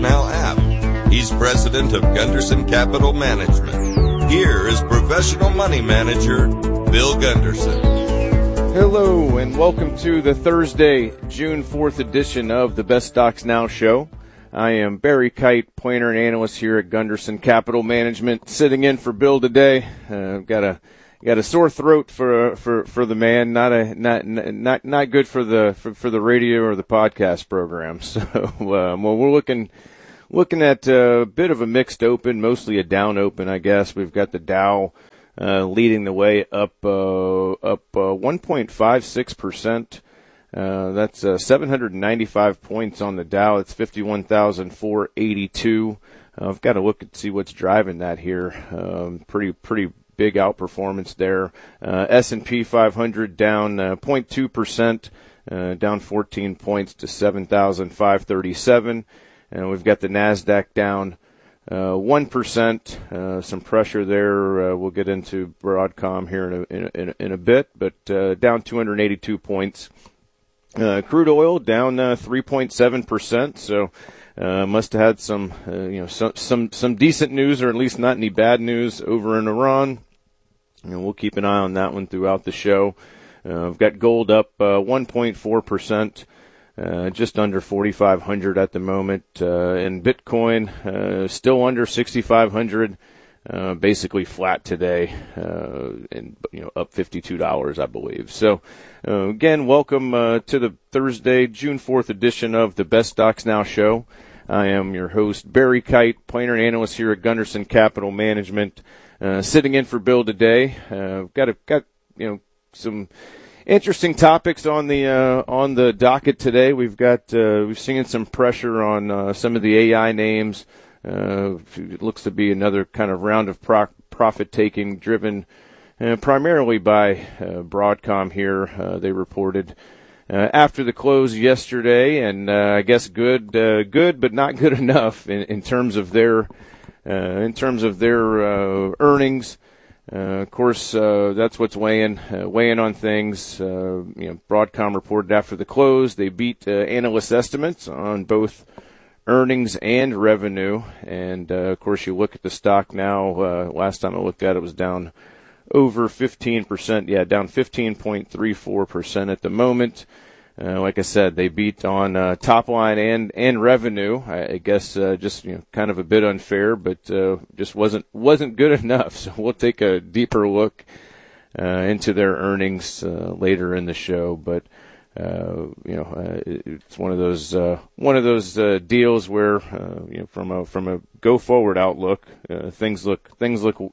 StocksNow app. He's president of Gunderson Capital Management. Here is professional money manager Bill Gunderson. Hello and welcome to the Thursday, June 4th edition of the Best Stocks Now show. I am Barry Kite, planner and analyst here at Gunderson Capital Management, sitting in for Bill today. Got a sore throat for the man, not good for the radio or the podcast program. So well, we're looking at a bit of a mixed open, mostly a down open, I guess. We've got the Dow leading the way up 1.56%. That's 795 points on the Dow. It's 51,482. I've got to look and see what's driving that here. Pretty big outperformance there. S&P 500 down 0.2%, down 14 points to 7,537. And we've got the NASDAQ down 1%, some pressure there. We'll get into Broadcom here in a bit, but down 282 points. Crude oil down 3.7%, so must have had some decent news, or at least not any bad news over in Iran. And we'll keep an eye on that one throughout the show. We've got gold up 1.4%. Just under 4,500 at the moment, and Bitcoin still under 6,500, basically flat today, and up $52, I believe. So again, welcome to the Thursday, June 4th edition of the Best Stocks Now show. I am your host, Barry Kite, planner and analyst here at Gunderson Capital Management, sitting in for Bill today. Got some interesting topics on the docket today. We've seen some pressure on some of the AI names. It looks to be another kind of round of profit taking, driven primarily by Broadcom here. They reported after the close yesterday, and I guess good, but not good enough in terms of their earnings. Of course, that's what's weighing on things. Broadcom reported after the close. They beat analyst estimates on both earnings and revenue. And, of course, you look at the stock now. Last time I looked at it, was down over 15%. Yeah, down 15.34% at the moment. Like I said, they beat on top line and revenue. I guess just kind of a bit unfair, but just wasn't good enough. So we'll take a deeper look into their earnings later in the show. But it's one of those deals where from a go forward outlook, things look good for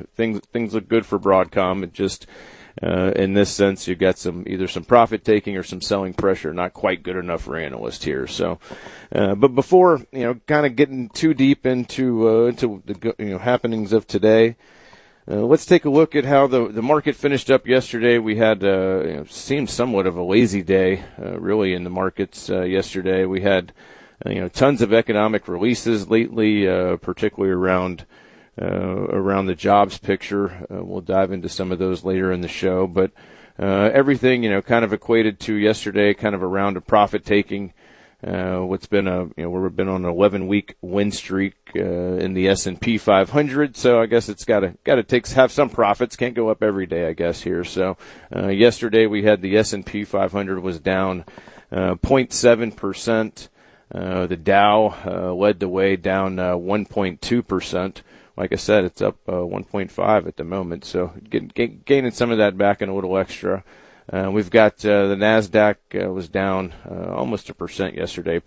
Broadcom. It just in this sense, you got either some profit taking or some selling pressure, not quite good enough for analysts here. So, but before kind of getting too deep into the happenings of today, let's take a look at how the market finished up yesterday. We had seemed somewhat of a lazy day, really, in the markets yesterday. We had tons of economic releases lately, particularly around the jobs picture. We'll dive into some of those later in the show, but everything kind of equated to yesterday, kind of a round of profit taking. What's been we've been on an 11-week win streak in the S&P 500, so I guess it's got to have some profits. Can't go up every day, I guess, here. So yesterday we had the S&P 500 was down 0.7%. The Dow led the way, down 1.2%. Like I said, it's up 1.5 at the moment, so gaining some of that back and a little extra. We've got the NASDAQ was down almost 1% yesterday,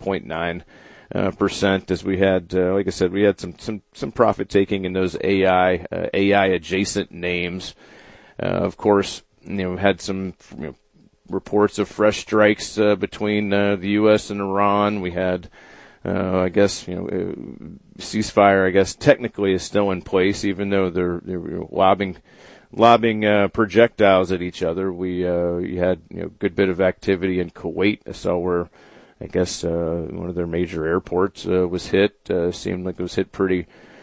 0.9%, as we had, like I said, we had some profit taking in those AI adjacent names. Of course, we had some reports of fresh strikes between the U.S. and Iran. We had I guess ceasefire, I guess, technically is still in place, even though they're lobbing projectiles at each other. You had good bit of activity in Kuwait. I saw where I guess one of their major airports was hit. Seemed like it was hit pretty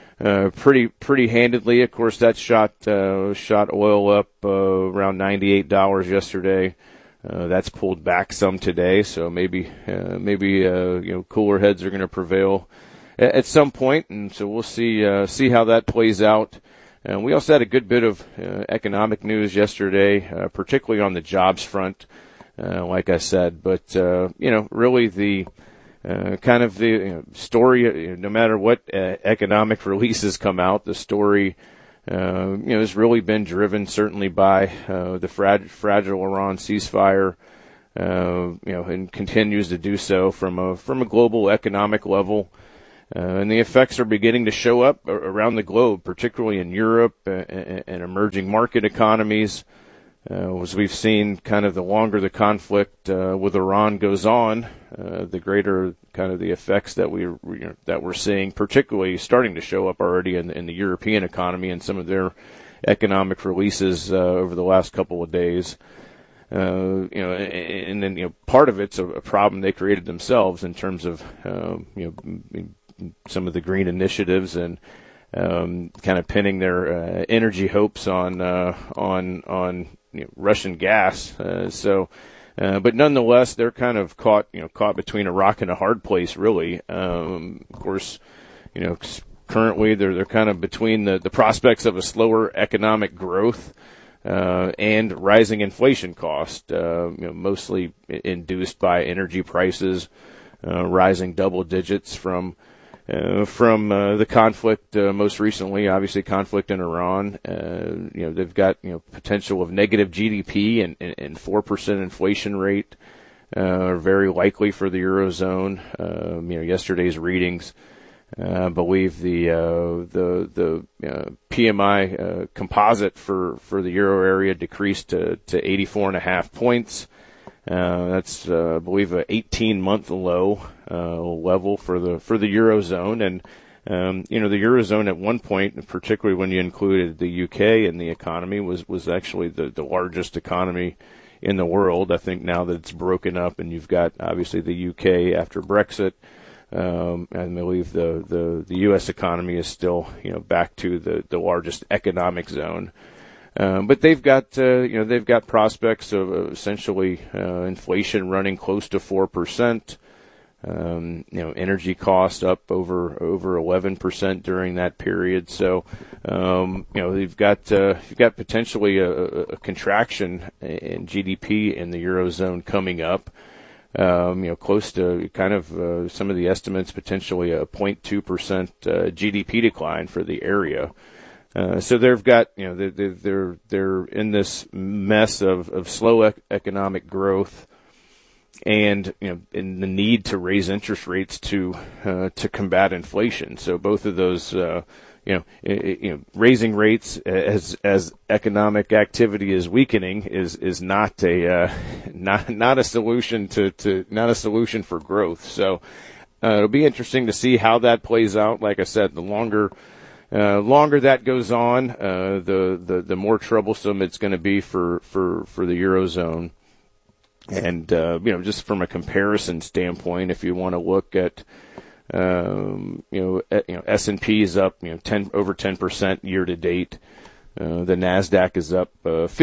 handedly. Of course, that shot oil up around $98 yesterday. That's pulled back some today, so maybe cooler heads are going to prevail at some point, and so we'll see how that plays out. We also had a good bit of economic news yesterday, particularly on the jobs front, like I said. But really the kind of the story, no matter what economic releases come out, the story has really been driven certainly by the fragile Iran ceasefire, and continues to do so from a global economic level. And the effects are beginning to show up around the globe, particularly in Europe and emerging market economies. As we've seen, kind of the longer the conflict with Iran goes on, the greater kind of the effects that we're seeing, particularly starting to show up already in the European economy and some of their economic releases over the last couple of days. And then part of it's a problem they created themselves in terms of some of the green initiatives and kind of pinning their energy hopes on Russian gas. But nonetheless, they're kind of caught between a rock and a hard place, really. Of course, currently they're kind of between the prospects of a slower economic growth and rising inflation cost, mostly induced by energy prices rising double digits from the conflict, most recently, obviously conflict in Iran. They've got, potential of negative GDP and 4% inflation rate, are very likely for the Eurozone. Yesterday's readings, I believe the PMI, composite for the Euro area decreased to 84.5 points. That's, I believe, a 18-month low level for the Eurozone, and the Eurozone at one point, particularly when you included the UK in the economy, was actually the largest economy in the world. I think now that it's broken up, and you've got obviously the UK after Brexit, I believe the US economy is still back to the largest economic zone. But they've got prospects of essentially inflation running close to 4%. Energy cost up over 11% during that period. So, you've got potentially a contraction in GDP in the Eurozone coming up. Close to kind of some of the estimates, potentially a 0.2% GDP decline for the area. So they've got, they're in this mess of slow economic growth and, in the need to raise interest rates to combat inflation. So both of those, raising rates as economic activity is weakening is not a solution not a solution for growth. So, it'll be interesting to see how that plays out. Like I said, the longer that goes on, the more troublesome it's going to be for the Eurozone. And, just from a comparison standpoint, if you want to look at, S&P is up, over 10% year to date. The NASDAQ is up,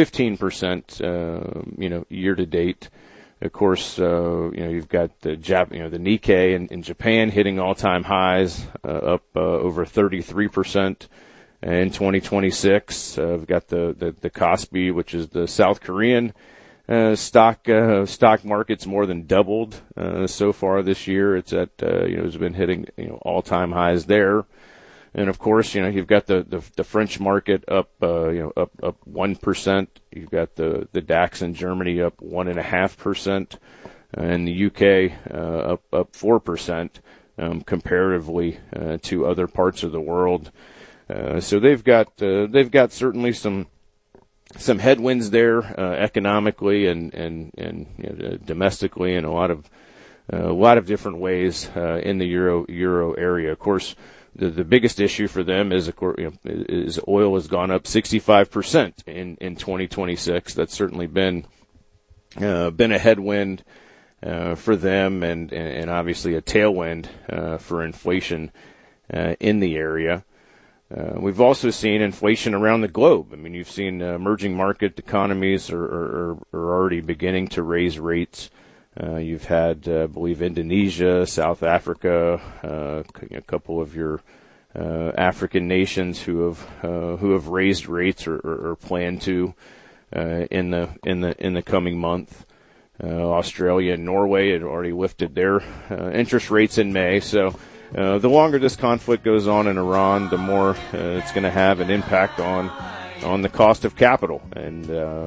15%, year to date. Of course, you've got the Nikkei in Japan hitting all-time highs, up over 33% in 2026. We've got the Kospi, which is the South Korean stock market's more than doubled so far this year. It's at it's been hitting all-time highs there. And of course, you've got the French market up 1%. You've got the DAX in Germany up 1.5%, and the UK up 4%, comparatively to other parts of the world. So they've got certainly some headwinds there economically and domestically in a lot of different ways in the euro area. Of course, the biggest issue for them is oil has gone up 65% in 2026. That's certainly been a headwind for them and obviously a tailwind for inflation in the area. We've also seen inflation around the globe. I mean, you've seen emerging market economies are already beginning to raise rates. You've had, I believe, Indonesia, South Africa, a couple of your African nations who have raised rates or plan to in the coming month. Australia and Norway had already lifted their interest rates in May. So the longer this conflict goes on in Iran, the more it's going to have an impact on the cost of capital and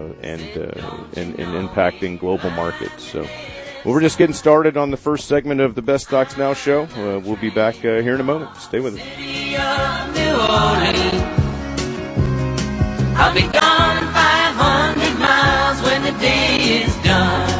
impacting global markets. So we're just getting started on the first segment of the Best Stocks Now show. We'll be back here in a moment. Stay with us. I'll be gone 500 miles when the day is done.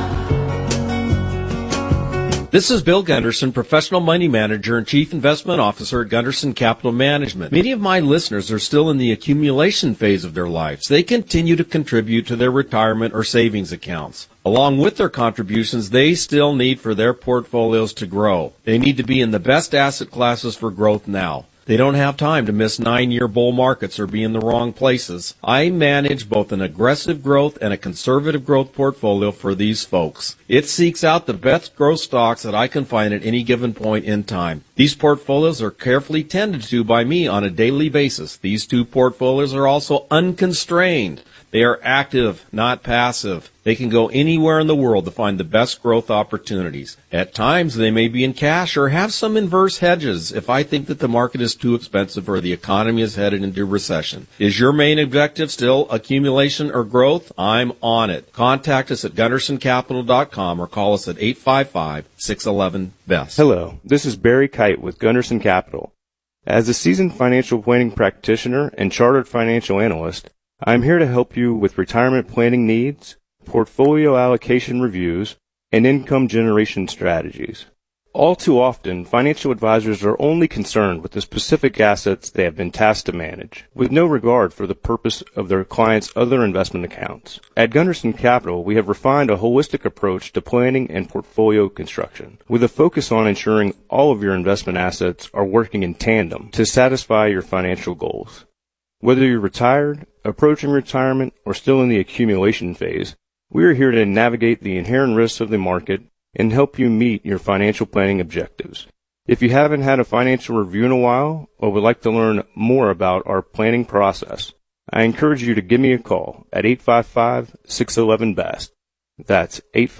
This is Bill Gunderson, Professional Money Manager and Chief Investment Officer at Gunderson Capital Management. Many of my listeners are still in the accumulation phase of their lives. They continue to contribute to their retirement or savings accounts. Along with their contributions, they still need for their portfolios to grow. They need to be in the best asset classes for growth now. They don't have time to miss 9-year bull markets or be in the wrong places. I manage both an aggressive growth and a conservative growth portfolio for these folks. It seeks out the best growth stocks that I can find at any given point in time. These portfolios are carefully tended to by me on a daily basis. These two portfolios are also unconstrained. They are active, not passive. They can go anywhere in the world to find the best growth opportunities. At times, they may be in cash or have some inverse hedges if I think that the market is too expensive or the economy is headed into recession. Is your main objective still accumulation or growth? I'm on it. Contact us at GundersonCapital.com or call us at 855-611-BEST. Hello, this is Barry Kite with Gunderson Capital. As a seasoned financial planning practitioner and chartered financial analyst, I'm here to help you with retirement planning needs, portfolio allocation reviews, and income generation strategies. All too often, financial advisors are only concerned with the specific assets they have been tasked to manage, with no regard for the purpose of their clients' other investment accounts. At Gunderson Capital, we have refined a holistic approach to planning and portfolio construction, with a focus on ensuring all of your investment assets are working in tandem to satisfy your financial goals. Whether you're retired, approaching retirement, or still in the accumulation phase, we are here to navigate the inherent risks of the market and help you meet your financial planning objectives. If you haven't had a financial review in a while or would like to learn more about our planning process, I encourage you to give me a call at 855-611-BEST. That's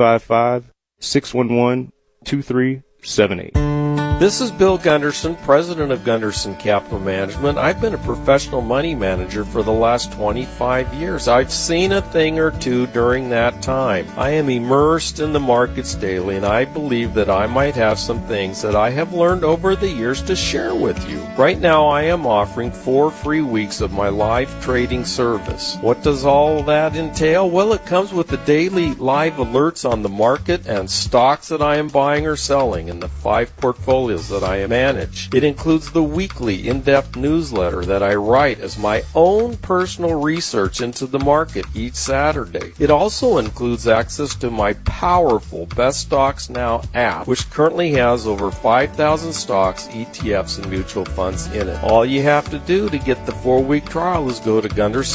855-611-2378. This is Bill Gunderson, President of Gunderson Capital Management. I've been a professional money manager for the last 25 years. I've seen a thing or two during that time. I am immersed in the markets daily, and I believe that I might have some things that I have learned over the years to share with you. Right now, I am offering 4 free weeks of my live trading service. What does all that entail? Well, it comes with the daily live alerts on the market and stocks that I am buying or selling in the 5 portfolios that I manage. It includes the weekly in-depth newsletter that I write as my own personal research into the market each Saturday. It also includes access to my powerful Best Stocks Now app, which currently has over 5,000 stocks, ETFs, and mutual funds in it. All you have to do to get the 4-week trial is go to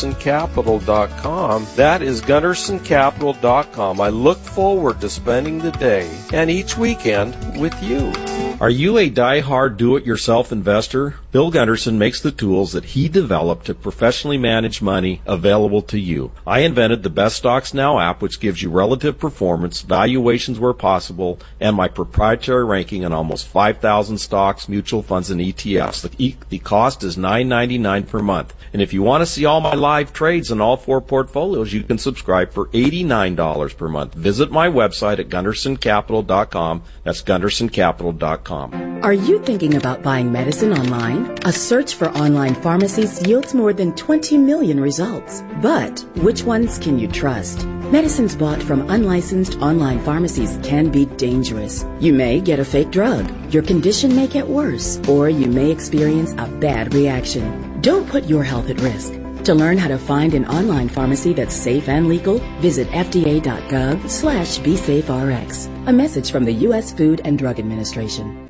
GundersonCapital.com. That is GundersonCapital.com. I look forward to spending the day and each weekend with you. Are you a die-hard do-it-yourself investor? Bill Gunderson makes the tools that he developed to professionally manage money available to you. I invented the Best Stocks Now app, which gives you relative performance, valuations where possible, and my proprietary ranking on almost 5,000 stocks, mutual funds, and ETFs. The cost is $9.99 per month. And if you want to see all my live trades in all 4 portfolios, you can subscribe for $89 per month. Visit my website at GundersonCapital.com. That's GundersonCapital.com. Are you thinking about buying medicine online? A search for online pharmacies yields more than 20 million results. But which ones can you trust? Medicines bought from unlicensed online pharmacies can be dangerous. You may get a fake drug, your condition may get worse, or you may experience a bad reaction. Don't put your health at risk. To learn how to find an online pharmacy that's safe and legal, visit fda.gov/BeSafeRx. A message from the U.S. Food and Drug Administration.